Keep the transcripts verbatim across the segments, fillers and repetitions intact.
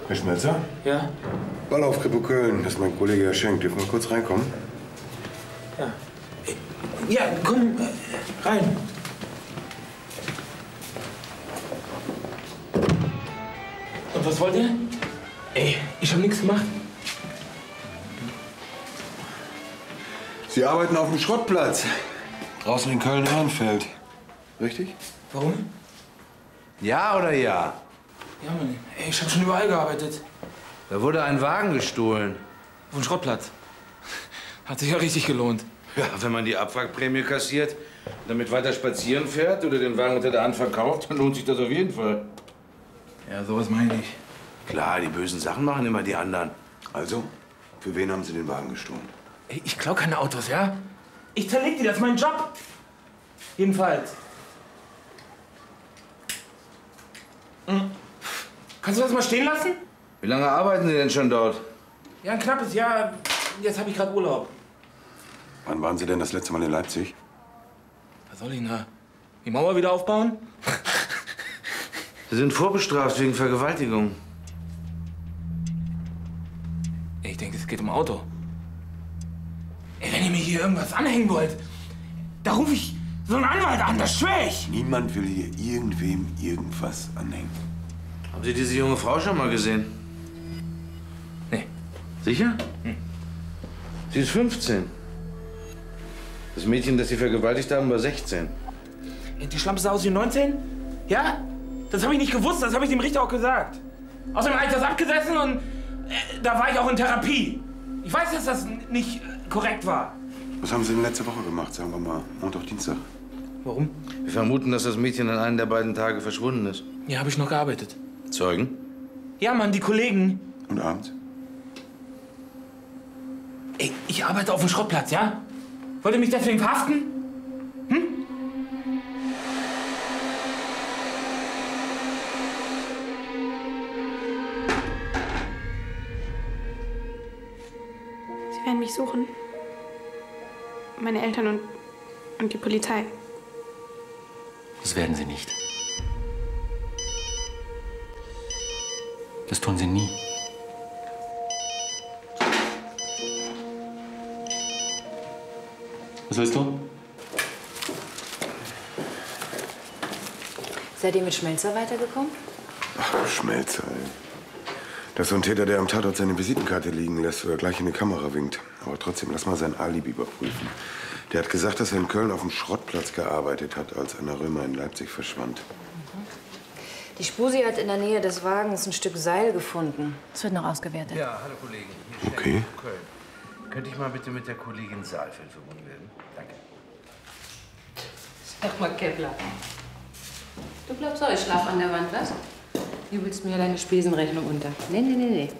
Herr Schmelzer? Ja? Ball auf Kripo Köln, das ist mein Kollege Herr Schenk. Dürfen wir kurz reinkommen? Ja. Ja, komm äh, rein. Und was wollt ihr? Ey, ich hab nichts gemacht. Sie arbeiten auf dem Schrottplatz. Draußen in Köln-Ehrenfeld. Richtig? Warum? Ja oder ja? Ja, Mann. Ey, ich hab schon überall gearbeitet. Da wurde ein Wagen gestohlen. Auf dem Schrottplatz. Hat sich ja richtig gelohnt. Ja, wenn man die Abwrackprämie kassiert, damit weiter spazieren fährt oder den Wagen unter der Hand verkauft, dann lohnt sich das auf jeden Fall. Ja, sowas meine ich. Klar, die bösen Sachen machen immer die anderen. Also, für wen haben Sie den Wagen gestohlen? Ey, ich klau keine Autos, ja? Ich zerleg die, das ist mein Job. Jedenfalls. Hm. Kannst du das mal stehen lassen? Wie lange arbeiten Sie denn schon dort? Ja, ein knappes Jahr. Jetzt habe ich gerade Urlaub. Wann waren Sie denn das letzte Mal in Leipzig? Was soll ich denn da? Die Mauer wieder aufbauen? Sie sind vorbestraft wegen Vergewaltigung. Ich denke, es geht um Auto. Ey, wenn ihr mir hier irgendwas anhängen wollt, da rufe ich so einen Anwalt an, das schwör ich. Niemand will hier irgendwem irgendwas anhängen. Haben Sie diese junge Frau schon mal gesehen? Nee. Sicher? Hm. Sie ist fünfzehn. Das Mädchen, das Sie vergewaltigt haben, war sechzehn. Die Schlampe sah aus wie neunzehn? Ja? Das habe ich nicht gewusst, das habe ich dem Richter auch gesagt. Außerdem habe ich das abgesessen und äh, da war ich auch in Therapie. Ich weiß, dass das nicht äh, korrekt war. Was haben Sie denn letzte Woche gemacht, sagen wir mal Montag, Dienstag? Warum? Wir vermuten, dass das Mädchen an einem der beiden Tage verschwunden ist. Ja, habe ich noch gearbeitet. Zeugen? Ja, Mann, die Kollegen. Und abends? Ey, ich arbeite auf dem Schrottplatz, ja? Wollt ihr mich deswegen verhaften? Hm? Sie werden mich suchen. Meine Eltern und, und die Polizei. Das werden sie nicht. Das tun sie nie. Was willst du? Seid ihr mit Schmelzer weitergekommen? Ach, Schmelzer, ey. Das ist so ein Täter, der am Tatort seine Visitenkarte liegen lässt oder gleich in die Kamera winkt. Aber trotzdem, lass mal sein Alibi überprüfen. Der hat gesagt, dass er in Köln auf dem Schrottplatz gearbeitet hat, als Anna Römer in Leipzig verschwand. Mhm. Die Spusi hat in der Nähe des Wagens ein Stück Seil gefunden. Das wird noch ausgewertet. Ja, hallo Kollegen. Hier Okay. Köln. Könnte ich mal bitte mit der Kollegin Saalfeld verbunden werden? Danke. Sag mal, Kevlar. Du glaubst auch, ich schlaf an der Wand, was? Du willst mir deine Spesenrechnung unter. Nee, nee, nee, nee.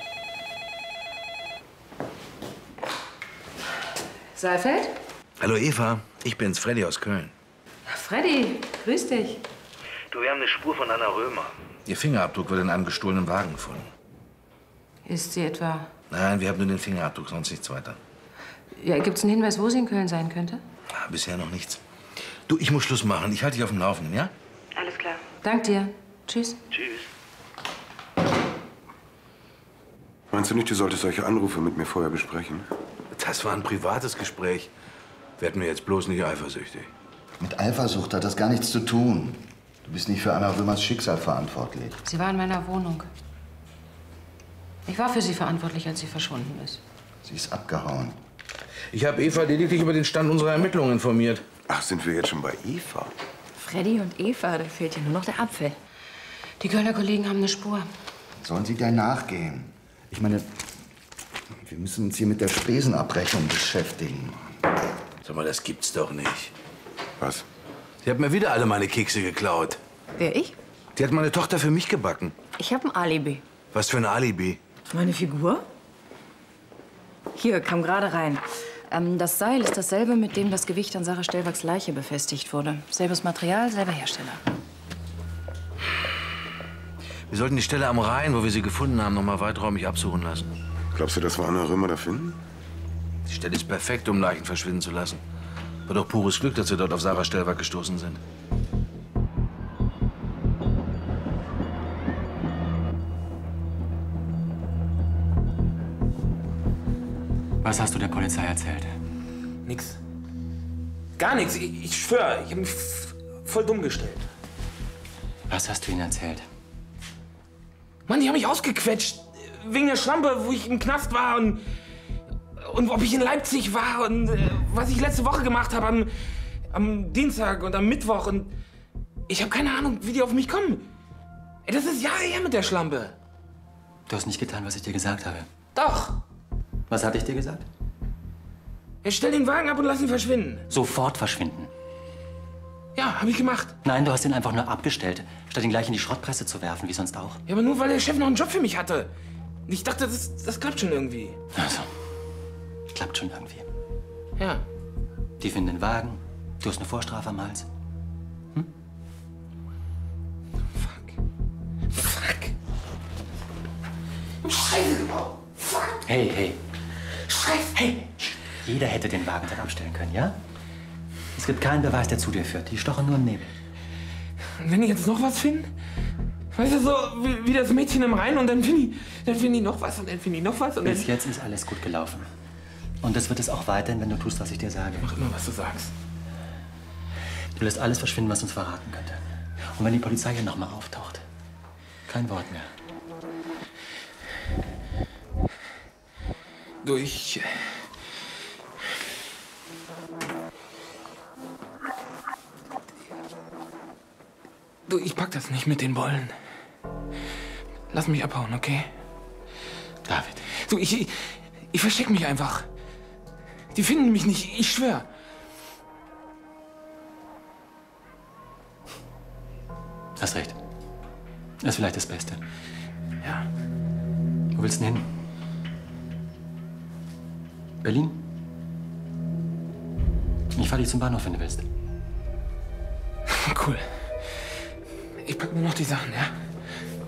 Saalfeld? Hallo Eva, ich bin's, Freddy aus Köln. Ach, Freddy, grüß dich. Du, wir haben eine Spur von Anna Römer. Ihr Fingerabdruck wurde in einem gestohlenen Wagen gefunden. Ist sie etwa... Nein, wir haben nur den Fingerabdruck, sonst nichts weiter. Ja, gibt's einen Hinweis, wo sie in Köln sein könnte? Ah, bisher noch nichts. Du, ich muss Schluss machen. Ich halte dich auf dem Laufenden, ja? Alles klar. Dank dir. Tschüss. Tschüss. Meinst du nicht, du solltest solche Anrufe mit mir vorher besprechen? Das war ein privates Gespräch. Werden wir jetzt bloß nicht eifersüchtig. Mit Eifersucht hat das gar nichts zu tun. Du bist nicht für Anna Römers Schicksal verantwortlich. Sie war in meiner Wohnung. Ich war für sie verantwortlich, als sie verschwunden ist. Sie ist abgehauen. Ich habe Eva lediglich über den Stand unserer Ermittlungen informiert. Ach, sind wir jetzt schon bei Eva? Freddy und Eva, da fehlt ja nur noch der Apfel. Die Kölner Kollegen haben eine Spur. Sollen sie der nachgehen? Ich meine, wir müssen uns hier mit der Spesenabrechnung beschäftigen. Sag mal, das gibt's doch nicht. Was? Sie hat mir wieder alle meine Kekse geklaut. Wer, ich? Die hat meine Tochter für mich gebacken. Ich habe ein Alibi. Was für ein Alibi? Meine Figur? Hier, kam gerade rein. Ähm, das Seil ist dasselbe, mit dem das Gewicht an Sarah Stellwachs Leiche befestigt wurde. Selbes Material, selber Hersteller. Wir sollten die Stelle am Rhein, wo wir sie gefunden haben, noch mal weiträumig absuchen lassen. Glaubst du, dass wir Anna Römer da finden? Die Stelle ist perfekt, um Leichen verschwinden zu lassen. War doch pures Glück, dass wir dort auf Sarah Stellwach gestoßen sind. Was hast du der Polizei erzählt? Nix. Gar nichts. Ich, ich schwöre, ich habe mich voll dumm gestellt. Was hast du ihnen erzählt? Mann, die haben mich ausgequetscht. Wegen der Schlampe, wo ich im Knast war und, und ob ich in Leipzig war und äh, was ich letzte Woche gemacht habe am, am Dienstag und am Mittwoch. Und ich habe keine Ahnung, wie die auf mich kommen. Ey, das ist Jahre her mit der Schlampe. Du hast nicht getan, was ich dir gesagt habe. Doch. Was hatte ich dir gesagt? Ja, stell den Wagen ab und lass ihn verschwinden. Sofort verschwinden. Ja, habe ich gemacht. Nein, du hast ihn einfach nur abgestellt, statt ihn gleich in die Schrottpresse zu werfen, wie sonst auch. Ja, aber nur weil der Chef noch einen Job für mich hatte. Ich dachte, das, das klappt schon irgendwie. Also, klappt schon irgendwie. Ja. Die finden den Wagen, du hast eine Vorstrafe am Hals. Hm? Fuck. Fuck. Scheiße gebaut. Fuck. Hey, hey. Scheiße. Hey. Jeder hätte den Wagen dann abstellen können, ja? Es gibt keinen Beweis, der zu dir führt. Die stochen nur im Nebel. Und wenn die jetzt noch was finden? Weißt du, so wie, wie das Mädchen im Rhein und dann finden die, dann finden die noch was und dann finden die noch was und dann... Bis jetzt ist alles gut gelaufen. Und das wird es auch weiterhin, wenn du tust, was ich dir sage. Mach immer, was du sagst. Du lässt alles verschwinden, was uns verraten könnte. Und wenn die Polizei hier nochmal auftaucht, kein Wort mehr. Du, ich... Du, ich pack das nicht mit den Bollen. Lass mich abhauen, okay? David. Du, ich, ich, ich versteck mich einfach. Die finden mich nicht, ich schwör. Hast recht. Das ist vielleicht das Beste. Ja. Wo willst du denn hin? Berlin? Ich fahr dich zum Bahnhof, wenn du willst. Cool. Ich pack nur noch die Sachen, ja?